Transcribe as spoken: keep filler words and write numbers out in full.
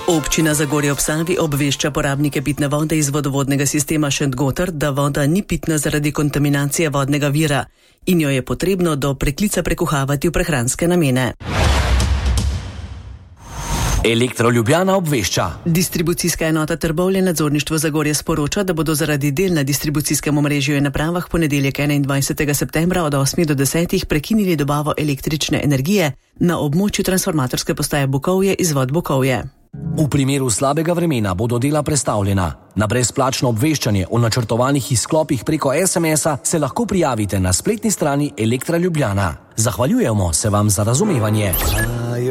Občina Zagorje ob Savi obvešča porabnike pitne vode iz vodovodnega sistema Šentgoter, da voda ni pitna zaradi kontaminacije vodnega vira in jo je potrebno do preklica prekuhavati v prehranske namene. Elektro Ljubljana obvešča. Distribucijska enota Trbovlje nadzorništvo Zagorje sporoča, da bodo zaradi del na distribucijskem omrežju in napravah ponedeljek enaindvajsetega septembra od osmih do desetih prekinili dobavo električne energije na območju transformatorske postaje Bukovje izvod Bukovje. V primeru slabega vremena bodo dela prestavljena. Na brezplačno obveščanje o načrtovanih izklopih preko es em es-a se lahko prijavite na spletni strani Elektra Ljubljana. Zahvaljujemo se vam za razumevanje.